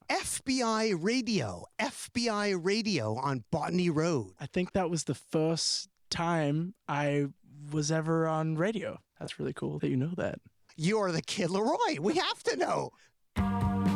FBI Radio on Botany Road. I think that was the first time I was ever on radio. That's really cool that you know that. You're the Kid Laroi. We have to know.